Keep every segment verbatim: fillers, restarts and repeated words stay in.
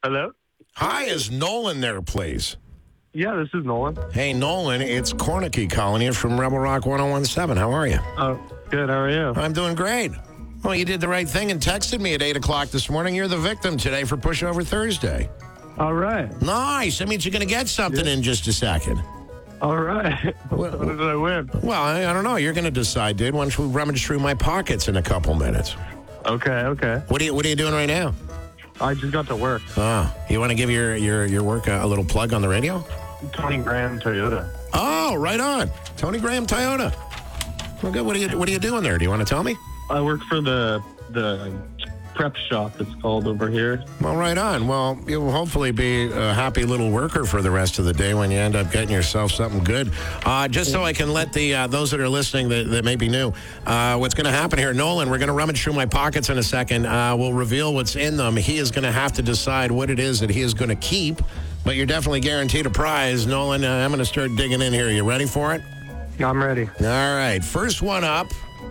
Hello? Hi, is Nolan there, please? Yeah, this is Nolan. Hey, Nolan, it's Cornicky calling you from Rebel Rock one oh one point seven. How are you? Oh, good. How are you? I'm doing great. Well, you did the right thing and texted me at eight o'clock this morning. You're the victim today for Pushover Thursday. All right. Nice. That means you're going to get something Yeah. in just a second. All right. Well- What did I win? Well, I, I don't know. You're going to decide, dude. Why don't we rummage through my pockets in a couple minutes? Okay, okay. What are you What are you doing right now? I just got to work. Oh, you want to give your, your, your work a, a little plug on the radio? Tony Graham Toyota. Oh, right on. Tony Graham Toyota. Well, good. What are you What are you doing there? Do you want to tell me? I work for the the prep shop, it's called over here. Well, right on. Well, you'll hopefully be a happy little worker for the rest of the day when you end up getting yourself something good. Uh, just so I can let the uh, those that are listening that, that may be new, uh, what's going to happen here, Nolan, we're going to rummage through my pockets in a second. Uh, we'll reveal what's in them. He is going to have to decide what it is that he is going to keep, but you're definitely guaranteed a prize. Nolan, uh, I'm going to start digging in here. You ready for it? I'm ready. All right. First one up.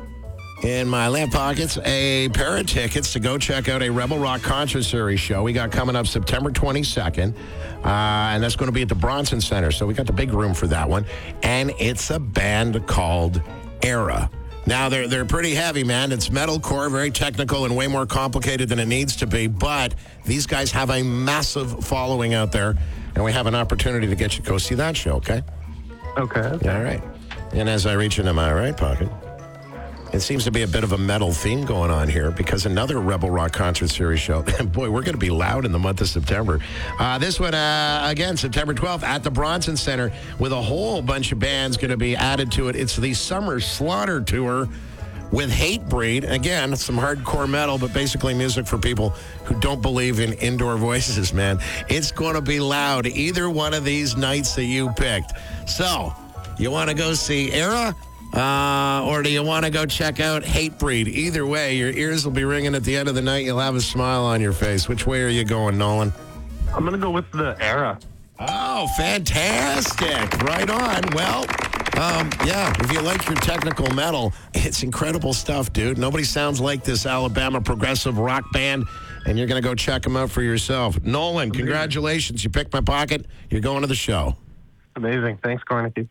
In my left pockets, a pair of tickets to go check out a Rebel Rock Concert Series show we got coming up September twenty-second. Uh, and that's going to be at the Bronson Center. So we got the big room for that one. And it's a band called Era. Now, they're, they're pretty heavy, man. It's metalcore, very technical and way more complicated than it needs to be. But these guys have a massive following out there. And we have an opportunity to get you to go see that show, okay? Okay. okay. All right. And as I reach into my right pocket, it seems to be a bit of a metal theme going on here because another Rebel Rock Concert Series show. Boy, we're going to be loud in the month of September. Uh, this one, uh, again, September twelfth at the Bronson Center with a whole bunch of bands going to be added to it. It's the Summer Slaughter Tour with Hatebreed. Again, some hardcore metal, but basically music for people who don't believe in indoor voices, man. It's going to be loud either one of these nights that you picked. So, you want to go see Era? Uh, or do you want to go check out Hatebreed? Either way, your ears will be ringing at the end of the night. You'll have a smile on your face. Which way are you going, Nolan? I'm going to go with the Era. Oh, fantastic. Right on. Well, um, yeah, if you like your technical metal, it's incredible stuff, dude. Nobody sounds like this Alabama progressive rock band, and you're going to go check them out for yourself. Nolan, congratulations. You picked my pocket. You're going to the show. Amazing. Thanks, Cornicky.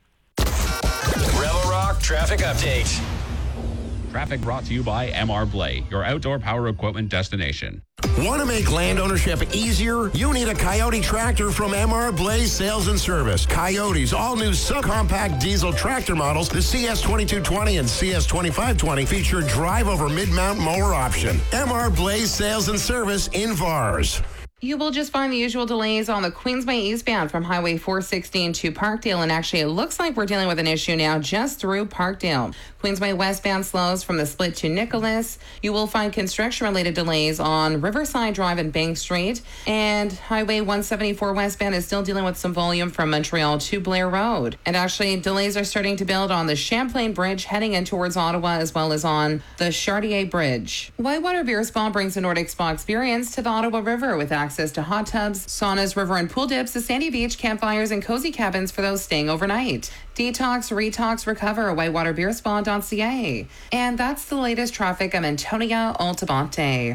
Rebel Rock Traffic Update. Traffic brought to you by M R Blay, your outdoor power equipment destination. Want to make land ownership easier? You need a Coyote tractor from M R Blaze Sales and Service. Coyote's all-new subcompact diesel tractor models, the C S twenty-two twenty and C S twenty-five twenty, feature drive-over mid-mount mower option. M R Blaze Sales and Service in Vars. You will just find the usual delays on the Queensway eastbound from Highway four sixteen to Parkdale. And actually, it looks like we're dealing with an issue now just through Parkdale. Queensway westbound slows from the split to Nicholas. You will find construction-related delays on Riverside Drive and Bank Street. And Highway one seventy-four westbound is still dealing with some volume from Montreal to Blair Road. And actually, delays are starting to build on the Champlain Bridge heading in towards Ottawa, as well as on the Chartier Bridge. Whitewater Beer Spa brings the Nordic Spa experience to the Ottawa River with access Access to hot tubs, saunas, river and pool dips, a sandy beach, campfires, and cozy cabins for those staying overnight. Detox, retox, recover at whitewater beer spa dot c a. And that's the latest traffic. I'm Antonia Altabante.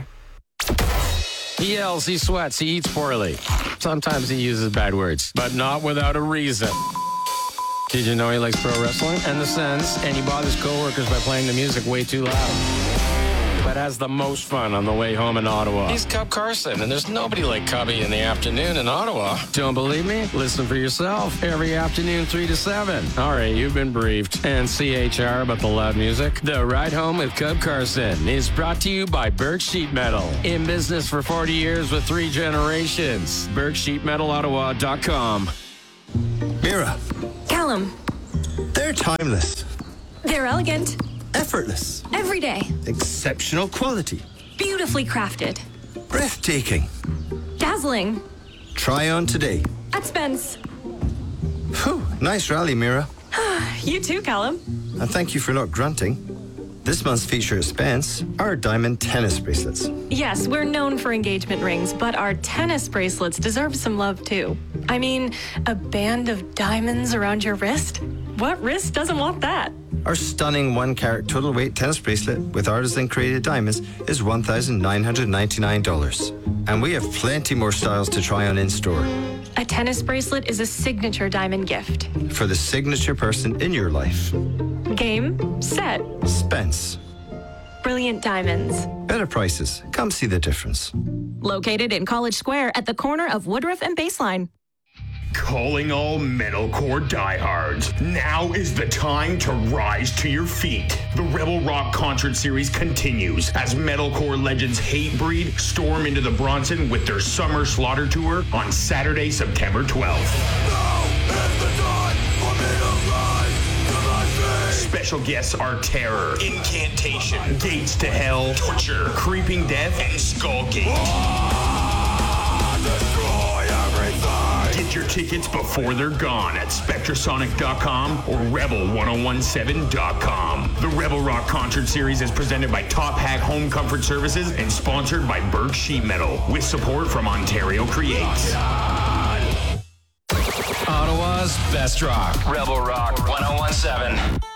He yells, he sweats, he eats poorly. Sometimes he uses bad words, but not without a reason. Did you know he likes pro wrestling and the Sens, and he bothers coworkers by playing the music way too loud? But has the most fun on the way home in Ottawa. He's Cub Carson, and there's nobody like Cubby in the afternoon in Ottawa. Don't believe me? Listen for yourself. Every afternoon, three to seven. All right, you've been briefed. And C H R about the loud music. The Ride Home with Cub Carson is brought to you by Birch Sheet Metal. In business for forty years with three generations. birch sheet metal ottawa dot com. Mira, Callum, they're timeless, they're elegant, effortless, every day, exceptional quality, beautifully crafted, breathtaking, dazzling. Try on today. At Spence. Whew, nice rally, Mira. You too, Callum. And thank you for not grunting. This month's feature at Spence are diamond tennis bracelets. Yes, we're known for engagement rings, but our tennis bracelets deserve some love too. I mean, a band of diamonds around your wrist? What wrist doesn't want that? Our stunning one-carat total weight tennis bracelet with artisan-created diamonds is one thousand nine hundred ninety-nine dollars. And we have plenty more styles to try on in-store. A tennis bracelet is a signature diamond gift. For the signature person in your life. Game, set, Spence. Brilliant Diamonds. Better prices. Come see the difference. Located in College Square at the corner of Woodruff and Baseline. Calling all metalcore diehards. Now is the time to rise to your feet. The Rebel Rock Concert Series continues as metalcore legends Hatebreed storm into the Bronson with their Summer Slaughter Tour on Saturday, September twelfth. Now is the time for me to rise to my feet. Special guests are Terror, Incantation, Gates to Hell, Torture, Creeping Death, and Skullgate. Ah, destroy everything. Get your tickets before they're gone at Spectrasonic dot com or Rebel ten seventeen dot com. The Rebel Rock Concert Series is presented by Top Hat Home Comfort Services and sponsored by Burke Sheet Metal with support from Ontario Creates. Ottawa's best rock. Rebel Rock ten seventeen.